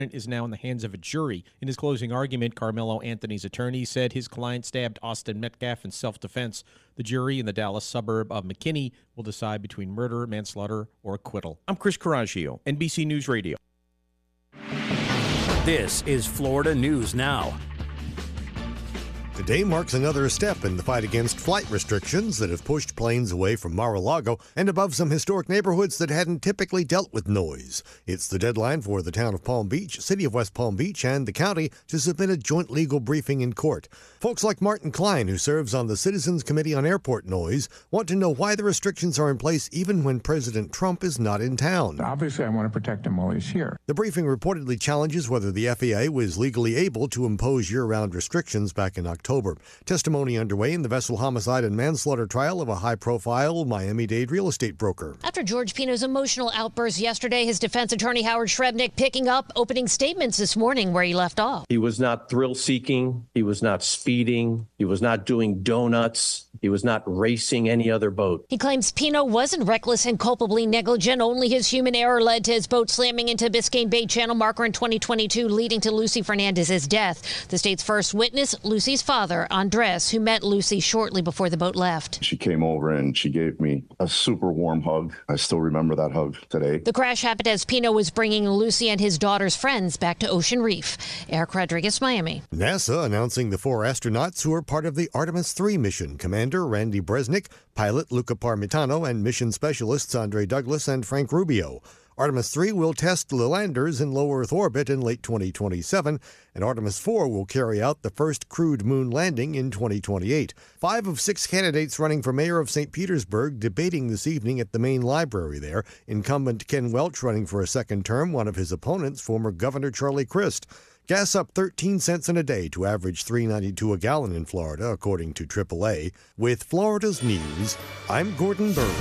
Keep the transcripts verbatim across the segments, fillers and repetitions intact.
is now in the hands of a jury. In his closing argument, Carmelo Anthony's attorney said his client stabbed Austin Metcalf in self-defense. The jury in the Dallas suburb of McKinney will decide between murder, manslaughter, or acquittal. I'm Chris Coraggio, N B C News Radio. This is Florida News Now. Today marks another step in the fight against flight restrictions that have pushed planes away from Mar-a-Lago and above some historic neighborhoods that hadn't typically dealt with noise. It's the deadline for the town of Palm Beach, city of West Palm Beach, and the county to submit a joint legal briefing in court. Folks like Martin Klein, who serves on the Citizens Committee on Airport Noise, want to know why the restrictions are in place even when President Trump is not in town. Obviously, I want to protect him while he's here. The briefing reportedly challenges whether the F A A was legally able to impose year-round restrictions back in October. Testimony underway in the vessel homicide and manslaughter trial of a high-profile Miami-Dade real estate broker. After George Pino's emotional outburst yesterday, his defense attorney Howard Shrebnick picking up opening statements this morning where he left off. He was not thrill-seeking. He was not speeding. He was not doing donuts. He was not racing any other boat. He claims Pino wasn't reckless and culpably negligent. Only his human error led to his boat slamming into Biscayne Bay Channel marker in twenty twenty-two, leading to Lucy Fernandez's death. The state's first witness, Lucy's father, Andres, who met Lucy shortly before the boat left. She came over and she gave me a super warm hug. I still remember that hug today. The crash happened as Pino was bringing Lucy and his daughter's friends back to Ocean Reef. Eric Rodriguez, Miami. NASA announcing the four astronauts who are part of the Artemis three mission. Commander Randy Bresnik, pilot Luca Parmitano, and mission specialists Andre Douglas and Frank Rubio. Artemis three will test the landers in low Earth orbit in late twenty twenty-seven, and Artemis four will carry out the first crewed moon landing in twenty twenty-eight. Five of six candidates running for mayor of Saint Petersburg debating this evening at the main library there. Incumbent Ken Welch running for a second term, one of his opponents, former Governor Charlie Crist. Gas up thirteen cents in a day to average three dollars and ninety-two cents a gallon in Florida, according to triple A. With Florida's News, I'm Gordon Bird.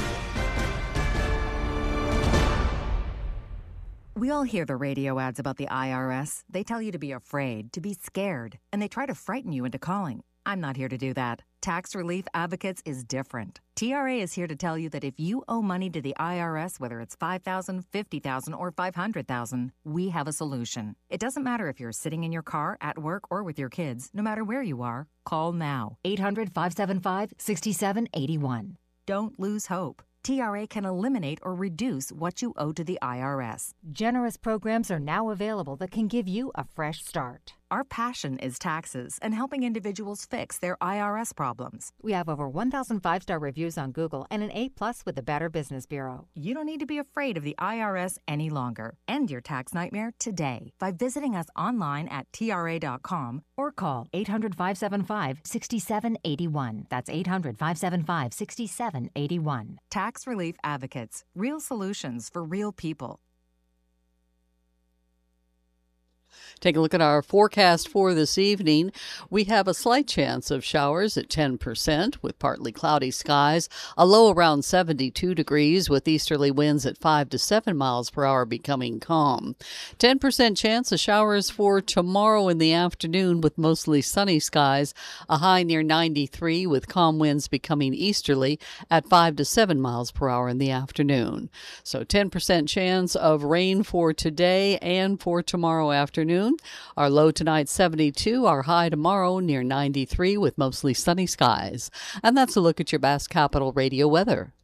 We all hear the radio ads about the I R S. They tell you to be afraid, to be scared, and they try to frighten you into calling. I'm not here to do that. Tax Relief Advocates is different. T R A is here to tell you that if you owe money to the I R S, whether it's five thousand dollars, fifty thousand dollars, or five hundred thousand dollars, we have a solution. It doesn't matter if you're sitting in your car, at work, or with your kids. No matter where you are, call now. eight hundred, five seven five, six seven eight one. Don't lose hope. T R A can eliminate or reduce what you owe to the I R S. Generous programs are now available that can give you a fresh start. Our passion is taxes and helping individuals fix their I R S problems. We have over one thousand five-star reviews on Google and an A plus with the Better Business Bureau. You don't need to be afraid of the I R S any longer. End your tax nightmare today by visiting us online at T R A dot com or call eight hundred, five seven five, six seven eight one. That's eight hundred, five seven five, six seven eight one. Tax Relief Advocates. Real solutions for real people. Take a look at our forecast for this evening. We have a slight chance of showers at ten percent with partly cloudy skies, a low around seventy-two degrees with easterly winds at five to seven miles per hour becoming calm. ten percent chance of showers for tomorrow in the afternoon with mostly sunny skies, a high near ninety-three with calm winds becoming easterly at five to seven miles per hour in the afternoon. So ten percent chance of rain for today and for tomorrow afternoon. Our low tonight seventy-two, our high tomorrow near ninety-three with mostly sunny skies. And that's a look at your Bass Capital Radio weather.